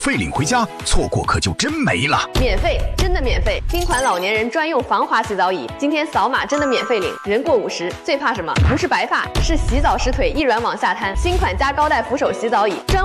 费领回家，错过可就真没了。 免费，真的免费！新款老年人专用防滑洗澡椅，今天扫码真的免费领。人过50，最怕什么？不是白发，是洗澡时腿一软往下瘫。新款加高带扶手洗澡椅，专